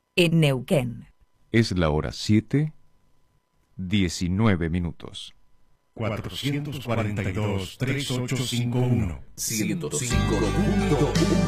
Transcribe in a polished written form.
en Neuquén. Es la hora 7:19. 442-3851. 105.1